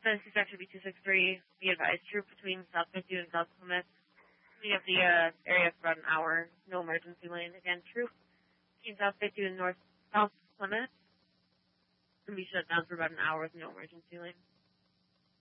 This is actually B263. Be advised, troop between South 50 and South Plymouth. We have the area for about an hour. No emergency lane. Again, troop between South 50 and South Plymouth. And be shut down for about an hour with no emergency lane.